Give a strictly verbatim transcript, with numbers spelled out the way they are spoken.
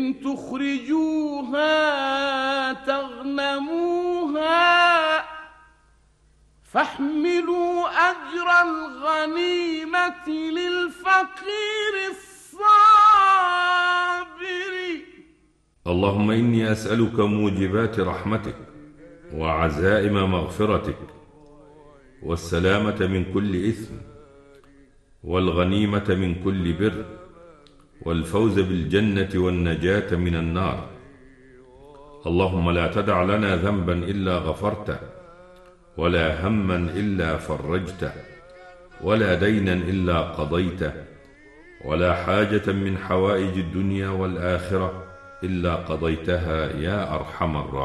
إن تخرجوها تغنموها فاحملوا أجر الغنيمة للفقير الصابر. اللهم إني أسألك موجبات رحمتك وعزائم مغفرتك والسلامة من كل إثم والغنيمة من كل بر والفوز بالجنة والنجاة من النار. اللهم لا تدع لنا ذنبا إلا غفرته ولا هما إلا فرجته ولا دينا إلا قضيته ولا حاجة من حوائج الدنيا والآخرة إلا قضيتها يا أرحم الراحمين.